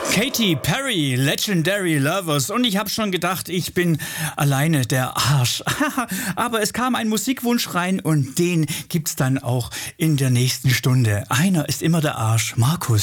Katy Perry, Legendary Lovers. Und ich habe schon gedacht, ich bin alleine der Arsch. Aber es kam ein Musikwunsch rein und den gibt's dann auch in der nächsten Stunde. Einer ist immer der Arsch, Markus.